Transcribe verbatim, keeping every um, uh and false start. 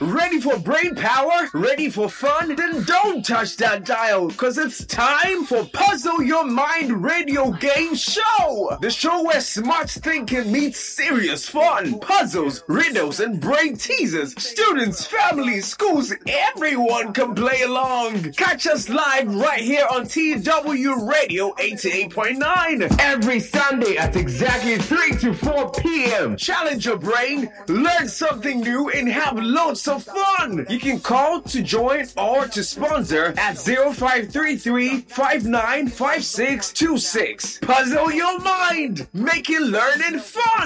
Ready for brain power? Ready for fun? Then don't touch that dial, cause it's time for Puzzle Your Mind Radio Game Show! The show where smart thinking meets serious fun. Puzzles, riddles, and brain teasers. Students, families, schools, everyone can play along. Catch us live right here on T W Radio eighty-eight point nine. Every Sunday at exactly three to four p.m. Challenge your brain, learn something new, and have loads of fun. You can call to join or to sponsor at zero five three three, five nine five six two six. Puzzle your mind, making learning fun.